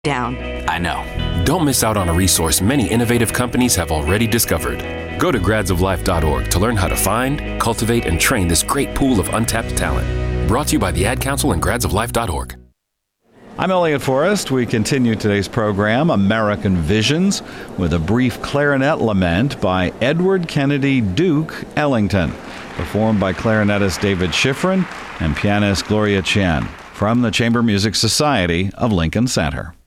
down. I know. Don't miss out on a resource many innovative companies have already discovered. Go to gradsoflife.org to learn how to find, cultivate, and train this great pool of untapped talent. Brought to you by the Ad Council and gradsoflife.org. I'm Elliot Forrest. We continue today's program, American Visions, with a brief clarinet lament by Edward Kennedy Duke Ellington, performed by clarinetist David Schifrin and pianist Gloria Chen, from the Chamber Music Society of Lincoln Center.